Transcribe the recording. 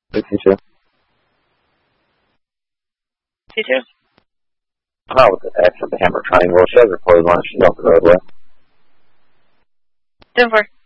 52. T2. I'm out with the X at the Hammer Triangle. She has her clothes on. She's off the roadway. 10-4.